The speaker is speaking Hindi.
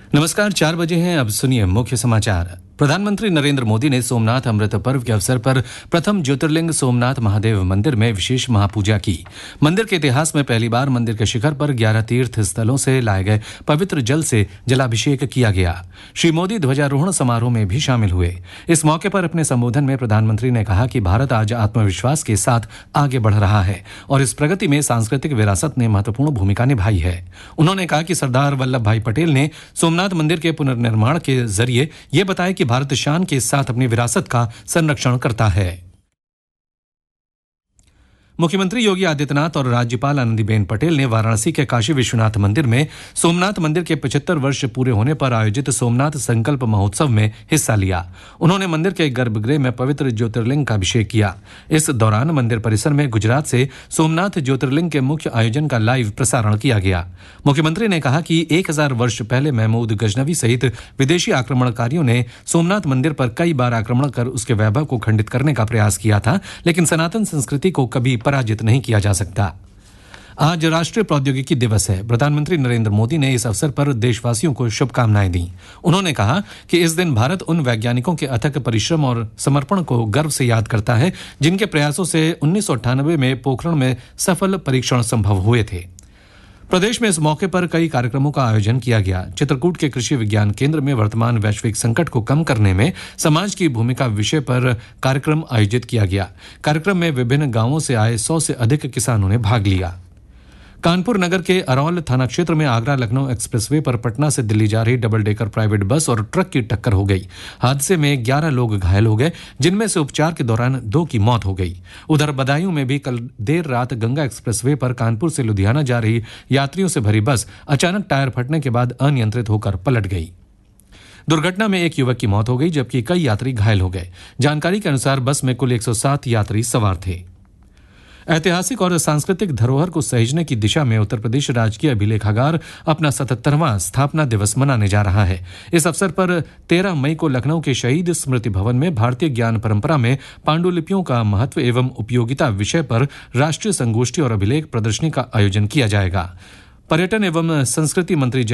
नमस्कार, 4 बजे हैं। अब सुनिए मुख्य समाचार। प्रधानमंत्री नरेंद्र मोदी ने सोमनाथ अमृत पर्व के अवसर पर प्रथम ज्योतिर्लिंग सोमनाथ महादेव मंदिर में विशेष महापूजा की। मंदिर के इतिहास में पहली बार मंदिर के शिखर पर 11 तीर्थ स्थलों से लाए गए पवित्र जल से जलाभिषेक किया गया। श्री मोदी ध्वजारोहण समारोह में भी शामिल हुए। इस मौके पर अपने संबोधन में प्रधानमंत्री ने कहा कि भारत आज आत्मविश्वास के साथ आगे बढ़ रहा है और इस प्रगति में सांस्कृतिक विरासत ने महत्वपूर्ण भूमिका निभाई है। उन्होंने कहा कि सरदार वल्लभ भाई पटेल ने सोमनाथ मंदिर के पुनर्निर्माण के जरिए ये बताया कि भारत शान के साथ अपनी विरासत का संरक्षण करता है। मुख्यमंत्री योगी आदित्यनाथ और राज्यपाल आनंदीबेन पटेल ने वाराणसी के काशी विश्वनाथ मंदिर में सोमनाथ मंदिर के 75 वर्ष पूरे होने पर आयोजित सोमनाथ संकल्प महोत्सव में हिस्सा लिया। उन्होंने मंदिर के गर्भगृह में पवित्र ज्योतिर्लिंग का अभिषेक किया। इस दौरान मंदिर परिसर में गुजरात से सोमनाथ ज्योतिर्लिंग के मुख्य आयोजन का लाइव प्रसारण किया गया। मुख्यमंत्री ने कहा कि 1000 वर्ष पहले महमूद गजनवी सहित विदेशी आक्रमणकारियों ने सोमनाथ मंदिर पर कई बार आक्रमण कर उसके वैभव को खंडित करने का प्रयास किया था, लेकिन सनातन संस्कृति को कभी पराजित नहीं किया जा सकता। आज राष्ट्रीय प्रौद्योगिकी दिवस है। प्रधानमंत्री नरेंद्र मोदी ने इस अवसर पर देशवासियों को शुभकामनाएं दी। उन्होंने कहा कि इस दिन भारत उन वैज्ञानिकों के अथक परिश्रम और समर्पण को गर्व से याद करता है जिनके प्रयासों से 1998 में पोखरण में सफल परीक्षण संभव हुए थे। प्रदेश में इस मौके पर कई कार्यक्रमों का आयोजन किया गया। चित्रकूट के कृषि विज्ञान केंद्र में वर्तमान वैश्विक संकट को कम करने में समाज की भूमिका विषय पर कार्यक्रम आयोजित किया गया। कार्यक्रम में विभिन्न गांवों से आए 100 से अधिक किसानों ने भाग लिया। कानपुर नगर के अरौल थाना क्षेत्र में आगरा लखनऊ एक्सप्रेसवे पर पटना से दिल्ली जा रही डबल डेकर प्राइवेट बस और ट्रक की टक्कर हो गई। हादसे में 11 लोग घायल हो गए, जिनमें से उपचार के दौरान 2 की मौत हो गई। उधर बदायूं में भी कल देर रात गंगा एक्सप्रेसवे पर कानपुर से लुधियाना जा रही यात्रियों से भरी बस अचानक टायर फटने के बाद अनियंत्रित होकर पलट गई। दुर्घटना में एक युवक की मौत हो गई, जबकि कई यात्री घायल हो गए। जानकारी के अनुसार बस में कुल 107 यात्री सवार थे। ऐतिहासिक और सांस्कृतिक धरोहर को सहेजने की दिशा में उत्तर प्रदेश राजकीय अभिलेखागार अपना 77वां स्थापना दिवस मनाने जा रहा है। इस अवसर पर 13 मई को लखनऊ के शहीद स्मृति भवन में भारतीय ज्ञान परंपरा में पांडुलिपियों का महत्व एवं उपयोगिता विषय पर राष्ट्रीय संगोष्ठी और अभिलेख प्रदर्शनी का आयोजन किया जाएगा। पर्यटन एवं संस्कृति मंत्री